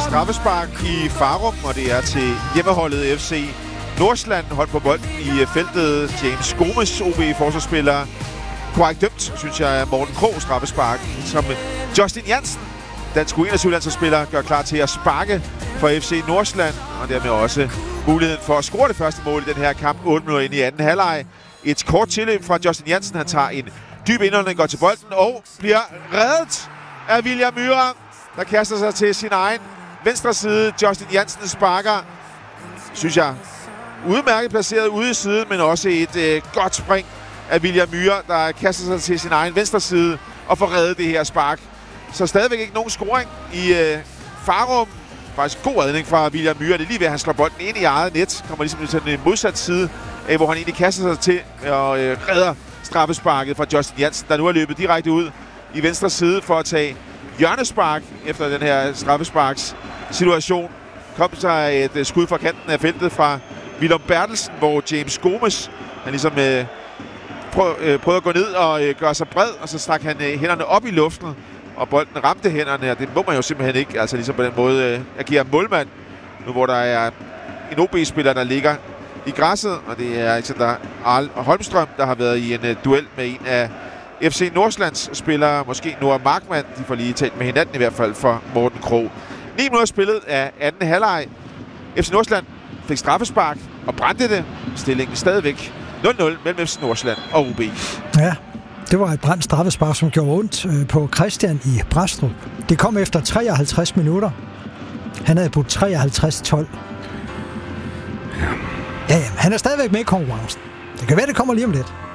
straffespark i Farum, og det er til hjemmeholdet FC Nordsjælland. Hold på bolden i feltet. James Gomes, OB-forsvarsspiller. Korrekt dømt, synes jeg, Morten Krog straffespark, som Justin Jansen, dansk U21-landsholdsspiller, gør klar til at sparke for FC Nordsjælland, og dermed også muligheden for at score det første mål i den her kamp 8 minutter ind i anden halvleg. Et kort tilløb fra Justin Jansen. Han tager en dyb indholdning, går til bolden og bliver reddet af William Myhre, der kaster sig til sin egen venstre side. Justin Jansen sparker, synes jeg, udmærket placeret ude i siden, men også et godt spring af William Myhre, der kaster sig til sin egen venstre side og får reddet det her spark. Så stadigvæk ikke nogen scoring i Farum. Faktisk god redning fra William Myhre. Det er lige ved, at han slår bolden ind i eget net. Kommer ligesom til den modsatte side, hvor han egentlig kaster sig til og redder straffesparket fra Justin Jansen, der nu har løbet direkte ud i venstre side for at tage hjørnespark efter den her straffesparks situation. Kom så et skud fra kanten af feltet fra Willum Bertelsen, hvor James Gomes, han ligesom prøvede at gå ned og gøre sig bred, og så stak han hænderne op i luften, og bolden ramte hænderne, og det må man jo simpelthen ikke, altså ligesom på den måde agere målmand, nu hvor der er en OB-spiller, der ligger i græsset, og det er Alexander Holmstrøm, der har været i en duel med en af FC Nordsjællands spillere, måske Noah Markmann. De får lige talt med hinanden i hvert fald for Morten Krog. 9 minutter spillet af anden halvleg. FC Nordsjælland fik straffespark og brændte det. Stillingen stadigvæk 0-0 mellem FC Nordsjælland og OB. Ja, det var et brændt straffespark, som gjorde ondt på Christian i Brastrup. Det kom efter 53 minutter. Han havde budt 53-12. Ja, han er stadigvæk med i konkurrencen. Det kan være, det kommer lige om lidt.